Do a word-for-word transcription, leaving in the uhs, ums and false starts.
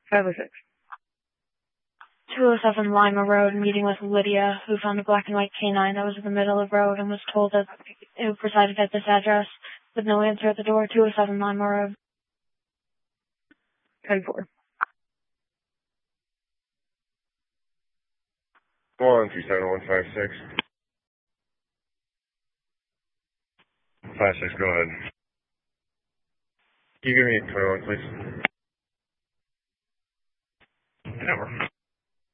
five oh six. two oh seven Lima Road, meeting with Lydia, who found a black and white canine that was in the middle of the road and was told that it resided at this address, with no answer at the door. two oh seven Lima Road. ten four. One three seven one five six. Five six. Go ahead. Can you give me twenty-one, please? Never.